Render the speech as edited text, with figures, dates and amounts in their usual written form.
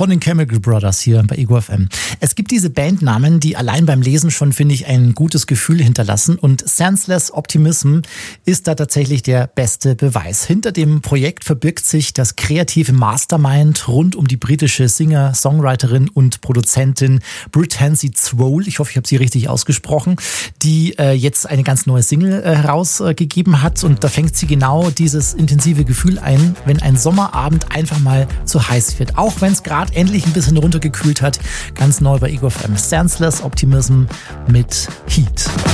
von den Chemical Brothers hier bei Ego FM. Es gibt diese Bandnamen, die allein beim Lesen schon, finde ich, ein gutes Gefühl hinterlassen, und Senseless Optimism ist da tatsächlich der beste Beweis. Hinter dem Projekt verbirgt sich das kreative Mastermind rund um die britische Singer, Songwriterin und Produzentin Brittansy Zwole, ich hoffe, ich habe sie richtig ausgesprochen, die jetzt eine ganz neue Single herausgegeben hat, und da fängt sie genau dieses intensive Gefühl ein, wenn ein Sommerabend einfach mal zu heiß wird. Auch wenn es gerade endlich ein bisschen runtergekühlt hat. Ganz neu bei Ego FM. Senseless Optimism mit Heat.